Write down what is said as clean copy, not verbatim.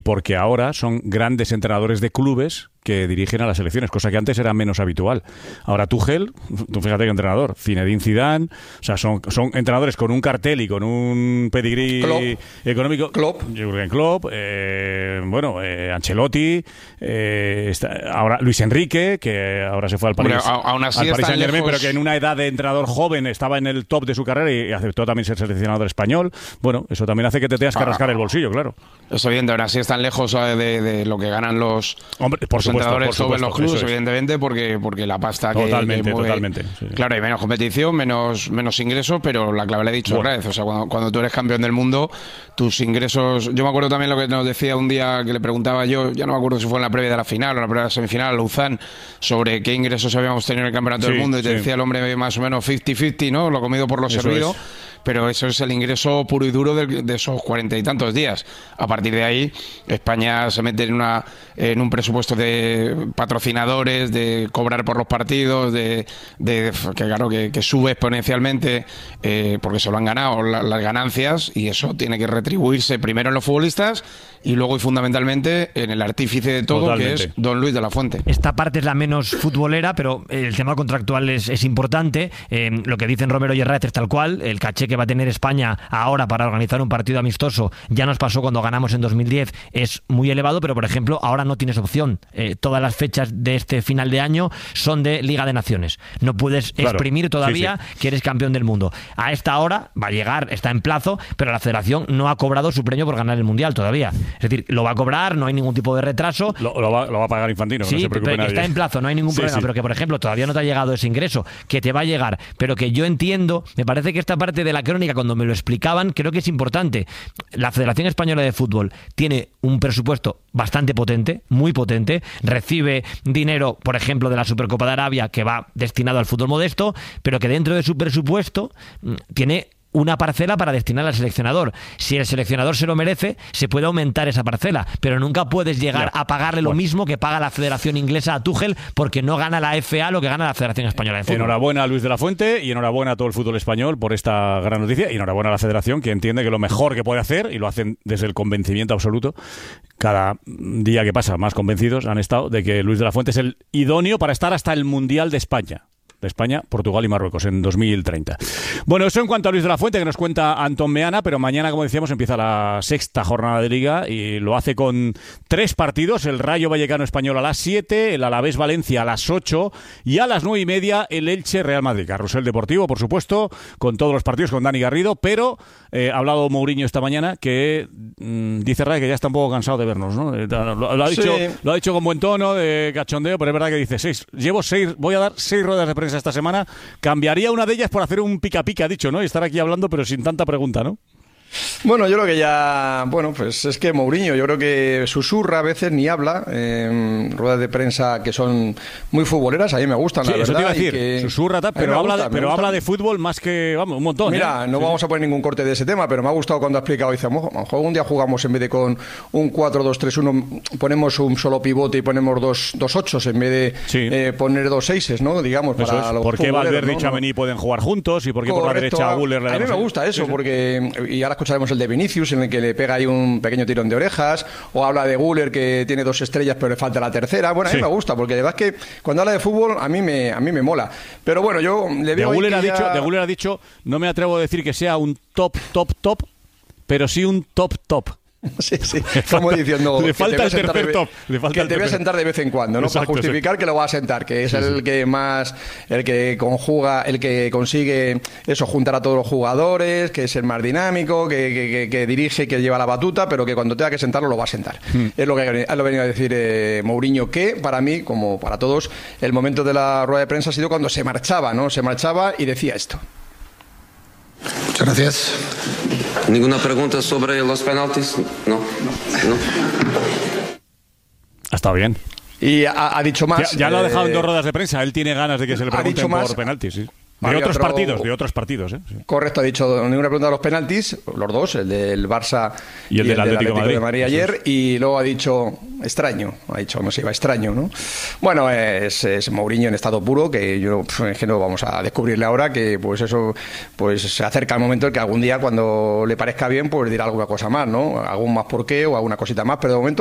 porque ahora son grandes entrenadores de clubes que dirigen a las selecciones, cosa que antes era menos habitual. Ahora Tuchel, tú fíjate que entrenador, Zinedine Zidane, o sea, son entrenadores con un cartel y con un pedigrí económico. Jürgen Klopp, Ancelotti, ahora Luis Enrique, que ahora se fue al Paris Saint-Germain, pero que en una edad de entrenador joven estaba en el top de su carrera y aceptó también ser seleccionador español. Bueno, eso también hace que te tengas que rascar el bolsillo, claro. Eso evidente, aún así están lejos de lo que ganan los entrenadores en los clubes, evidentemente, porque la pasta Totalmente. Sí. Claro, hay menos competición, menos ingresos, pero la clave le he dicho otra vez. O sea, cuando tú eres campeón del mundo, tus ingresos... Yo me acuerdo también lo que nos decía un día que le preguntaba yo, ya no me acuerdo si fue en la previa de la final o en la previa de la semifinal, a Luzán, sobre qué ingresos habíamos tenido en el campeonato del mundo, y te decía el hombre más o menos 50-50, ¿no? Lo comido por lo servido. Pero eso es el ingreso puro y duro de esos 40 y tantos días. A partir de ahí, España se mete en un presupuesto de patrocinadores, de cobrar por los partidos, que sube exponencialmente porque se lo han ganado las ganancias, y eso tiene que retribuirse primero en los futbolistas y luego y fundamentalmente en el artífice de todo, que es don Luis de la Fuente. Esta parte es la menos futbolera, pero el tema contractual es importante. Lo que dicen Romero y Herrera es tal cual. El caché que va a tener España ahora para organizar un partido amistoso, ya nos pasó cuando ganamos en 2010, es muy elevado, pero por ejemplo ahora no tienes opción. Todas las fechas de este final de año son de Liga de Naciones. No puedes exprimir todavía que eres campeón del mundo. A esta hora va a llegar, está en plazo, pero la Federación no ha cobrado su premio por ganar el Mundial todavía. Es decir, lo va a cobrar, no hay ningún tipo de retraso. Lo va a pagar Infantino, sí, no se preocupe nadie. Está en plazo, no hay ningún problema, pero que por ejemplo todavía no te ha llegado ese ingreso, que te va a llegar, pero que yo entiendo, me parece que esta parte de la crónica, cuando me lo explicaban, creo que es importante. La Federación Española de Fútbol tiene un presupuesto bastante potente, muy potente, recibe dinero, por ejemplo, de la Supercopa de Arabia, que va destinado al fútbol modesto, pero que dentro de su presupuesto tiene una parcela para destinar al seleccionador. Si el seleccionador se lo merece, se puede aumentar esa parcela, pero nunca puedes llegar a pagarle lo mismo que paga la Federación Inglesa a Tuchel, porque no gana la FA lo que gana la Federación Española de Fútbol. Enhorabuena a Luis de la Fuente y enhorabuena a todo el fútbol español por esta gran noticia, y enhorabuena a la Federación, que entiende que lo mejor que puede hacer, y lo hacen desde el convencimiento absoluto, cada día que pasa más convencidos han estado de que Luis de la Fuente es el idóneo para estar hasta el Mundial de España, Portugal y Marruecos en 2030. Bueno, eso en cuanto a Luis de la Fuente, que nos cuenta Antón Meana, pero mañana, como decíamos, empieza la sexta jornada de Liga y lo hace con 3 partidos: el Rayo Vallecano Español a las 7, el Alavés Valencia a las 8 y a las 9:30 el Elche Real Madrid. Carrusel deportivo, por supuesto, con todos los partidos, con Dani Garrido, pero ha hablado Mourinho esta mañana que dice Ray que ya está un poco cansado de vernos, ¿no? Lo ha dicho con buen tono, de cachondeo, pero es verdad que dice voy a dar 6 ruedas de prensa esta semana, cambiaría una de ellas por hacer un pica-pica, ha dicho, ¿no? Y estar aquí hablando, pero sin tanta pregunta, ¿no? Bueno, yo creo que ya... Bueno, pues es que Mourinho, yo creo que susurra a veces, ni habla. Ruedas de prensa que son muy futboleras, a mí me gustan, la verdad. Eso te iba a decir, susurra, pero habla de fútbol más que, vamos, un montón. Mira, no vamos a poner ningún corte de ese tema, pero me ha gustado cuando ha explicado, dice, a lo mejor un día jugamos, en vez de con un 4-2-3-1, ponemos un solo pivote y ponemos dos 8 en vez de poner 2 6, ¿no? Digamos, eso para los ¿por qué Valverde y Tchouaméni pueden jugar juntos? ¿Y por qué por la derecha a Güler le damos? A mí me gusta eso, porque... Y ahora escucharemos el de Vinicius, en el que le pega ahí un pequeño tirón de orejas, o habla de Güler, que tiene 2 estrellas pero le falta la tercera. Bueno, a mí me gusta, porque de verdad es que cuando habla de fútbol a mí me mola. Pero bueno, yo le veo... De Güler ha dicho, no me atrevo a decir que sea un top, pero sí un top. Sí, como diciendo le falta el tercer top, que te voy a sentar de vez en cuando, ¿no? Exacto, para justificar que lo va a sentar, que es el que conjuga, el que consigue eso, juntar a todos los jugadores, que es el más dinámico, que dirige, que lleva la batuta, pero que cuando tenga que sentarlo lo va a sentar. Es lo que ha venido a decir Mourinho, que para mí, como para todos, el momento de la rueda de prensa ha sido cuando se marchaba, ¿no? Se marchaba y decía esto. Muchas gracias. ¿Ninguna pregunta sobre los penaltis? No. Ha estado bien. Y ha dicho más. Ya lo ha dejado en 2 ruedas de prensa. Él tiene ganas de que se le pregunten por penaltis. Sí. De otros partidos, ¿eh? Sí. Correcto, ha dicho ninguna pregunta de los penaltis, los dos, el del Barça y el del Atlético de Madrid ayer, y luego ha dicho extraño, no se iba extraño, ¿no? Bueno, es Mourinho en estado puro, que yo es que no vamos a descubrirle ahora, que pues eso, pues se acerca el momento en que algún día, cuando le parezca bien, pues dirá alguna cosa más, ¿no? Algún más porqué o alguna cosita más, pero de momento